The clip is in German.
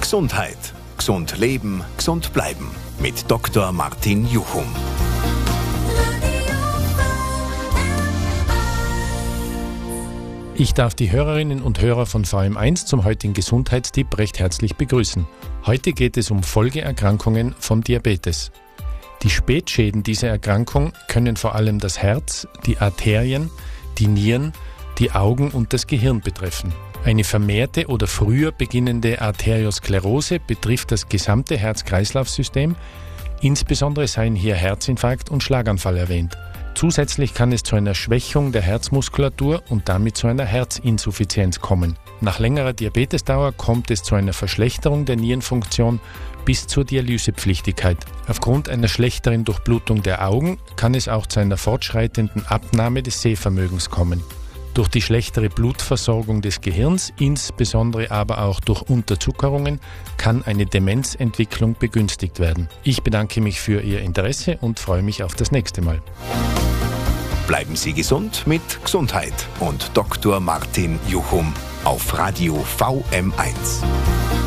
Gesundheit. Gesund leben, gesund bleiben. Mit Dr. Martin Juchum. Ich darf die Hörerinnen und Hörer von VM1 zum heutigen Gesundheitstipp recht herzlich begrüßen. Heute geht es um Folgeerkrankungen vom Diabetes. Die Spätschäden dieser Erkrankung können vor allem das Herz, die Arterien, die Nieren, die Augen und das Gehirn betreffen. Eine vermehrte oder früher beginnende Arteriosklerose betrifft das gesamte Herz-Kreislauf-System. Insbesondere seien hier Herzinfarkt und Schlaganfall erwähnt. Zusätzlich kann es zu einer Schwächung der Herzmuskulatur und damit zu einer Herzinsuffizienz kommen. Nach längerer Diabetesdauer kommt es zu einer Verschlechterung der Nierenfunktion bis zur Dialysepflichtigkeit. Aufgrund einer schlechteren Durchblutung der Augen kann es auch zu einer fortschreitenden Abnahme des Sehvermögens kommen. Durch die schlechtere Blutversorgung des Gehirns, insbesondere aber auch durch Unterzuckerungen, kann eine Demenzentwicklung begünstigt werden. Ich bedanke mich für Ihr Interesse und freue mich auf das nächste Mal. Bleiben Sie gesund mit Gesundheit und Dr. Martin Juchum auf Radio VM1.